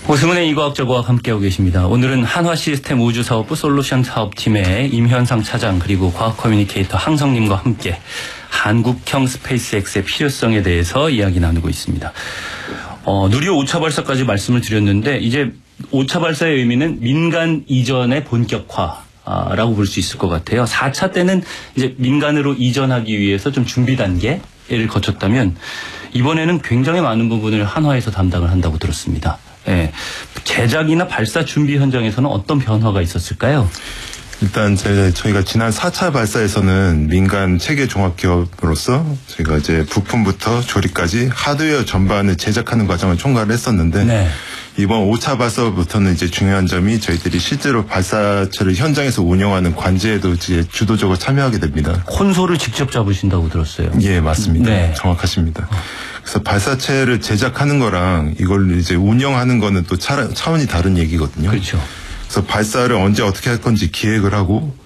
오승훈의 이과학저과학 함께하고 계십니다. 오늘은 한화시스템 우주사업부 솔루션 사업팀의 임현상 차장 그리고 과학 커뮤니케이터 항성님과 함께 한국형 스페이스X의 필요성에 대해서 이야기 나누고 있습니다. 누리호 5차 발사까지 말씀을 드렸는데 이제 5차 발사의 의미는 민간 이전의 본격화라고 볼 수 있을 것 같아요. 4차 때는 이제 민간으로 이전하기 위해서 좀 준비 단계를 거쳤다면 이번에는 굉장히 많은 부분을 한화에서 담당을 한다고 들었습니다. 예. 제작이나 발사 준비 현장에서는 어떤 변화가 있었을까요? 일단 저희가 지난 4차 발사에서는 민간 체계 종합기업으로서 저희가 이제 부품부터 조립까지 하드웨어 전반을 제작하는 과정을 총괄을 했었는데 네. 이번 5차 발사부터는 이제 중요한 점이 저희들이 실제로 발사체를 현장에서 운영하는 관제에도 이제 주도적으로 참여하게 됩니다. 콘솔을 직접 잡으신다고 들었어요. 예, 맞습니다. 네. 정확하십니다. 그래서 발사체를 제작하는 거랑 이걸 이제 운영하는 거는 또 차원이 다른 얘기거든요. 그렇죠. 그래서 발사를 언제 어떻게 할 건지 기획을 하고